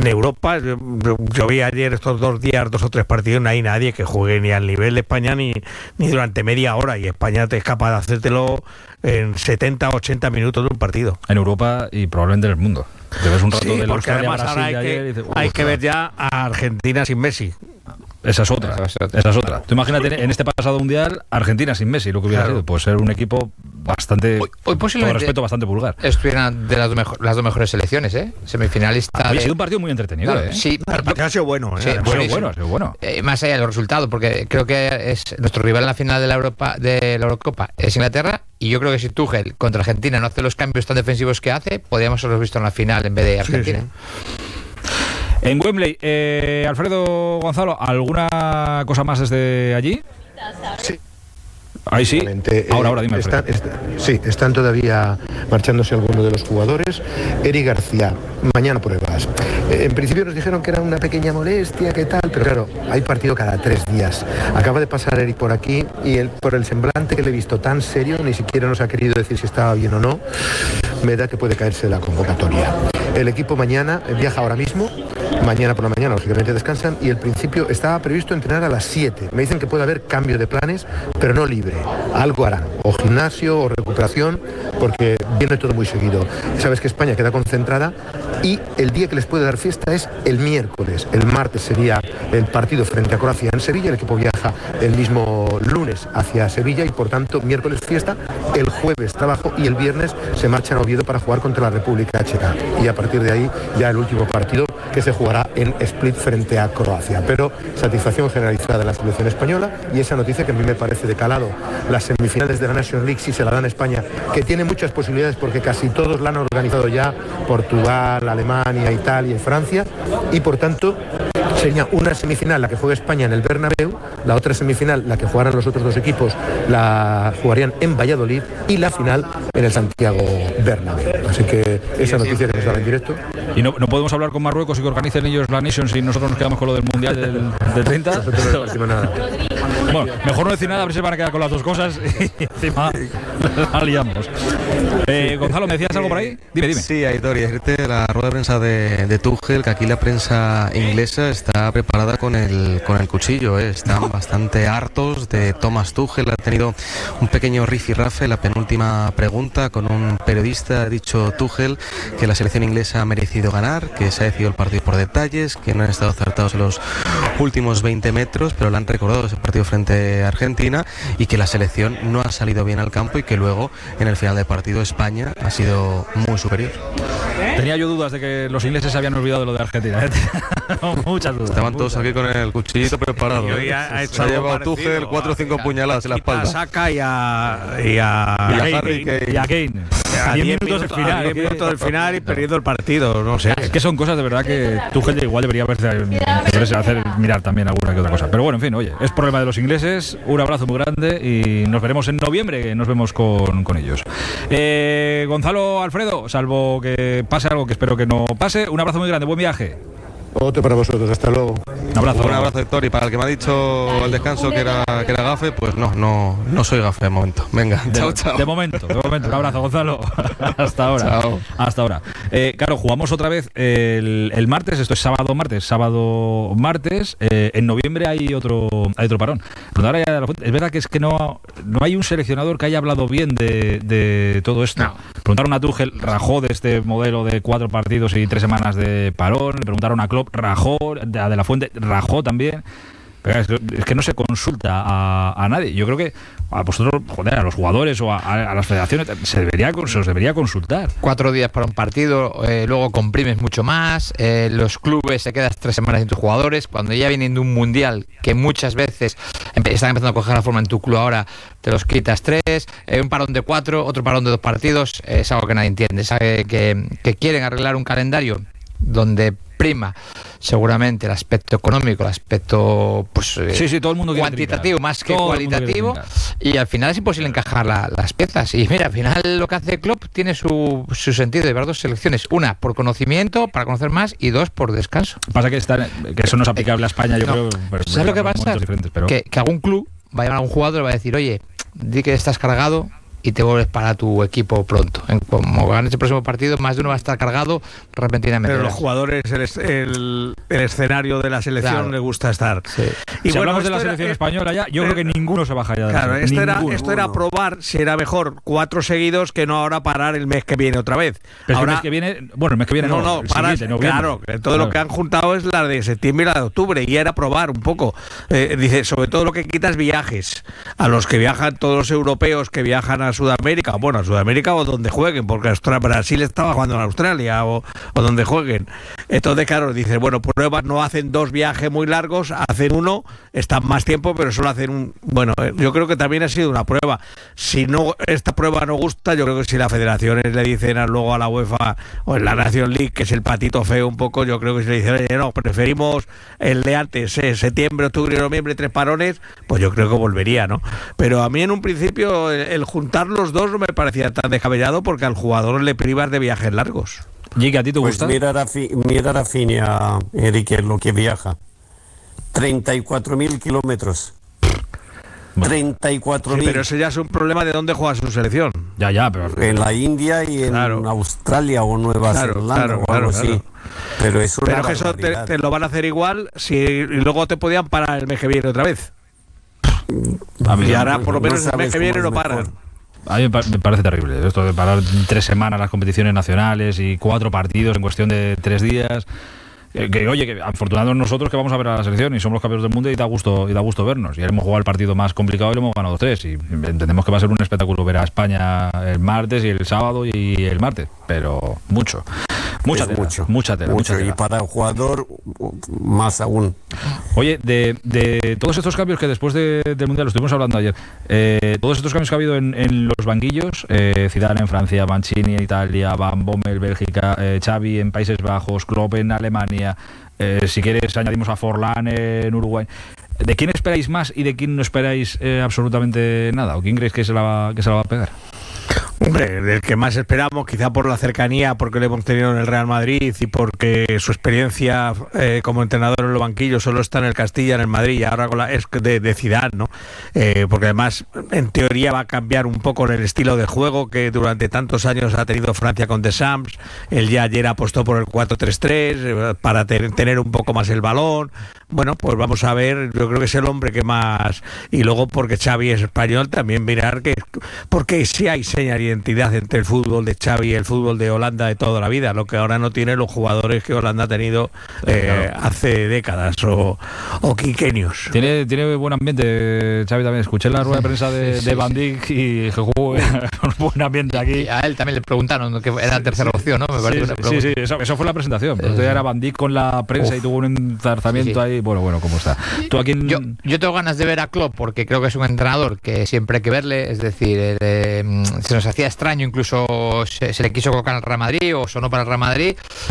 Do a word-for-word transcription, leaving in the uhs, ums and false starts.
en Europa, yo, yo vi ayer estos dos días, dos o tres partidos, no hay nadie que juegue ni al nivel de España ni, ni durante media hora, y España te es capaz de hacértelo en setenta, ochenta minutos de un partido. En Europa y probablemente en el mundo. Te ves un rato Sí, de porque Australia, además Brasil, ahora hay, de que, ayer, y dices, hay que ver ya a Argentina sin Messi. Esa es otra, esa es otra. Tú imagínate en este pasado mundial Argentina sin Messi, lo que hubiera Claro. sido, pues ser un equipo bastante, Hoy, hoy posiblemente con respeto, bastante vulgar. estuvieran de las dos, mejor, las dos mejores selecciones, ¿eh? Semifinalista. Había de... sido un partido muy entretenido, Claro, ¿eh? sí, El partido ha sido bueno, ¿eh? Sí, Ha sido buenísimo. bueno, ha sido bueno. Eh, más allá de los resultados, porque creo que es nuestro rival en la final de la Europa de la Eurocopa es Inglaterra, y yo creo que si Tuchel contra Argentina no hace los cambios tan defensivos que hace, podríamos haberlos visto en la final en vez de Argentina. Sí, sí. En Wembley, eh, Alfredo Gonzalo, ¿alguna cosa más desde allí? Sí. Ahí sí. Eh, Ahora, ahora, dime, Alfredo. están, está, sí, están todavía marchándose algunos de los jugadores. Eric García, mañana pruebas. Eh, en principio nos dijeron que era una pequeña molestia, que tal, pero claro, hay partido cada tres días. Acaba de pasar Eric por aquí y él, por el semblante que le he visto tan serio, ni siquiera nos ha querido decir si estaba bien o no, me da que puede caerse la convocatoria. El equipo mañana viaja ahora mismo. Mañana por la mañana, lógicamente, descansan, y el principio estaba previsto entrenar a las siete. Me dicen que puede haber cambio de planes, pero no libre. Algo harán, o gimnasio, o recuperación, porque viene todo muy seguido. Sabes que España queda concentrada, y el día que les puede dar fiesta es el miércoles. El martes sería el partido frente a Croacia en Sevilla. El equipo viaja el mismo lunes hacia Sevilla, y por tanto, miércoles fiesta, el jueves trabajo, y el viernes se marchan a Oviedo para jugar contra la República Checa. Y a partir de ahí, ya el último partido que se jugará en Split frente a Croacia. Pero satisfacción generalizada de la selección española, y esa noticia que a mí me parece de calado. Las semifinales de la Nations League, si se la dan a España, que tiene muchas posibilidades porque casi todos la han organizado ya, Portugal, Alemania, Italia y Francia, y por tanto sería una semifinal la que juega España en el Bernabéu, la otra semifinal la que jugarán los otros dos equipos la jugarían en Valladolid, y la final en el Santiago Bernabéu. Así que esa noticia que nos da en directo. Y no, no podemos hablar con Marruecos y que organicen ellos la Nations y nosotros nos quedamos con lo del Mundial del, del treinta. Bueno, mejor no decir nada, a ver si se van a quedar con las dos cosas y encima la liamos. Eh, Gonzalo, ¿me decías algo por ahí? Dime, dime. Sí, Aitor, y decirte la rueda de prensa de, de Tuchel, que aquí la prensa inglesa está preparada con el, con el cuchillo, ¿eh? Están bastante hartos de Thomas Tuchel. Ha tenido un pequeño rifirrafe, la penúltima pregunta con un periodista. Ha dicho Tuchel que la selección inglesa ha merecido ganar, que se ha decidido el partido por detalles, que no han estado acertados en los últimos veinte metros, pero le han recordado ese partido frente a Argentina, y que la selección no ha salido bien al campo, y que luego en el final del partido España ha sido muy superior. Tenía yo dudas de que los ingleses se habían olvidado de lo de Argentina, ¿eh? Muchas dudas. Estaban muchas. todos aquí con el cuchillito preparado. Y hoy ha- ha hecho Se ha algo llevado parecido. Tuchel cuatro o cinco puñaladas en la A espalda. Saka y a, y a, Y a Harry Kane, Kane. y a Kane. a A diez diez minutos del final. a diez ¿no? minutos del final y perdiendo el partido, no sé. Es que son cosas de verdad que Tuchel igual debería haberse, deberse hacer mirar también alguna que otra cosa. Pero bueno, en fin, oye, es problema de los ingleses. Un abrazo muy grande y nos veremos en noviembre, que nos vemos con, con ellos. Eh, Gonzalo, Alfredo, salvo que pase algo que espero que no pase, un abrazo muy grande, buen viaje. Otro para vosotros, hasta luego. Un abrazo. Un abrazo, Héctor, y para el que me ha dicho al descanso que era, que era gafe, pues no, no, no soy gafe de momento. Venga, De, chao, chao. de momento, de momento. Un abrazo, Gonzalo. Hasta ahora. Chao. Hasta ahora. Eh, claro, jugamos otra vez el, el martes. Esto es sábado, martes. Sábado, martes. Eh, en noviembre hay otro hay otro parón. Pero ahora ya, es verdad que es que no, no hay un seleccionador que haya hablado bien de, de todo esto. No. Preguntaron a Tuchel, rajó de este modelo de cuatro partidos y tres semanas de parón. Le preguntaron a Klopp, rajó. De, de la Fuente, rajó también. Pero es, que, es que no se consulta a, a nadie. Yo creo que a vosotros, joder, a los jugadores o a, a las federaciones se debería se os debería consultar. Cuatro días para un partido, eh, luego comprimes mucho más, eh, los clubes se quedas tres semanas sin tus jugadores, cuando ya vienen de un mundial que muchas veces empe- están empezando a coger la forma en tu club, ahora te los quitas tres, eh, un parón de cuatro, otro parón de dos partidos, eh, es algo que nadie entiende. Sabe que, que quieren arreglar un calendario donde prima seguramente el aspecto económico, el aspecto pues eh, Sí, sí, todo el mundo quiere cuantitativo trincar. más que Todo el mundo quiere cualitativo, trincar. y al final es imposible encajar la- las piezas. Y mira, al final lo que hace Klopp tiene su, su sentido de llevar dos selecciones, una por conocimiento, para conocer más, y dos por descanso. Pasa que, está, que eso no es aplicable a España, yo No. creo. Pero, ¿Sabes lo que en pasa? momentos diferentes, pero... Que, que algún club va a llamar a un jugador y va a decir, oye, di que estás cargado, y te vuelves para tu equipo pronto. En, como ganes el próximo partido, más de uno va a estar cargado repentinamente. Pero los jugadores, el, el, el escenario de la selección, claro, les gusta estar. Sí. Y si bueno, hablamos de la selección era, española ya, yo eh, creo que ninguno se baja ya de claro, la esto era, ninguno. esto era probar si era mejor cuatro seguidos que no ahora parar el mes que viene otra vez. Pero ahora, el mes que viene, bueno, el mes que viene no, no, no para, claro, todo claro. Lo que han juntado es la de septiembre y la de octubre, y era probar un poco. Eh, dice, sobre todo lo que quita es viajes. A los que viajan, todos los europeos que viajan a Sudamérica, bueno, a Sudamérica o donde jueguen, porque Australia, Brasil estaba jugando en Australia o, o donde jueguen. Entonces, claro, dice, bueno, pruebas, no hacen dos viajes muy largos, hacen uno, están más tiempo, pero solo hacen un... Bueno, yo creo que también ha sido una prueba. Si no esta prueba no gusta, yo creo que si las federaciones le dicen a, luego a la UEFA o en la Nation League, que es el patito feo un poco, yo creo que si le dicen, oye, no, preferimos el de antes, eh, septiembre, octubre y noviembre, tres parones, pues yo creo que volvería, ¿no? Pero a mí en un principio el, el juntar los dos no me parecía tan descabellado, porque al jugador le privas de viajes largos. ¿Y que a ti te gusta? Pues mira, Rafi, mira Rafinha, Enrique, lo que viaja. treinta y cuatro mil kilómetros. treinta y cuatro mil. Sí, pero eso ya es un problema de dónde juega su selección. Ya, ya, pero... En la India y en claro. Australia o Nueva claro, Zelanda claro, o algo claro, así. Claro. Pero es una Pero que eso te, te lo van a hacer igual si y luego te podían parar el mes que viene otra vez. A mí, y ahora por lo menos no el mes que viene lo paran. A mí me parece terrible esto de parar tres semanas las competiciones nacionales y cuatro partidos en cuestión de tres días. Que, que oye, que afortunados nosotros que vamos a ver a la selección y somos los campeones del mundo y da gusto y da gusto vernos. Y hemos jugado el partido más complicado y lo hemos ganado tres. Y entendemos que va a ser un espectáculo ver a España el martes y el sábado y el martes. Pero mucho. Mucha tela, mucho, mucha tela, mucho, mucha tela. Y para el jugador, más aún. Oye, de, de todos estos cambios que después de, del Mundial, lo estuvimos hablando ayer, eh, todos estos cambios que ha habido en, en los banquillos, eh, Zidane en Francia, Mancini en Italia, Van Bommel, Bélgica, eh, Xavi en Países Bajos, Klopp en Alemania, eh, si quieres añadimos a Forlán en Uruguay. ¿De quién esperáis más y de quién no esperáis eh, absolutamente nada? ¿O quién creéis que se la va, que se la va a pegar? Hombre, del que más esperamos, quizá por la cercanía, porque lo hemos tenido en el Real Madrid y porque su experiencia eh, como entrenador en los banquillos solo está en el Castilla, en el Madrid, y ahora con la, es de, de Zidane, ¿no? Eh, porque además, en teoría, va a cambiar un poco en el estilo de juego que durante tantos años ha tenido Francia con Deschamps. Él ya ayer apostó por el cuatro tres tres eh, para te, tener un poco más el balón. Bueno, pues vamos a ver, yo creo que es el hombre que más... Y luego porque Xavi es español, también mirar que... Porque sí hay señal y identidad entre el fútbol de Xavi y el fútbol de Holanda de toda la vida, lo que ahora no tiene los jugadores que Holanda ha tenido eh, claro. hace décadas o, o quinquenios. Tiene, tiene buen ambiente, Xavi, también. Escuché la rueda de prensa de, sí, sí, de Van Dijk sí. y jugó con buen ambiente aquí. Y a él también le preguntaron que era la tercera sí, opción, ¿no? Me sí, sí, sí, sí, eso, eso fue la presentación. Pero era Van Dijk con la prensa Uf. y tuvo un enzarzamiento sí, sí. ahí. Bueno, bueno, ¿cómo está? ¿Tú a quién? Yo, yo tengo ganas de ver a Klopp porque creo que es un entrenador que siempre hay que verle. Es decir, eh, se nos hacía extraño, incluso se, se le quiso colocar al Real Madrid o sonó para el Real Madrid,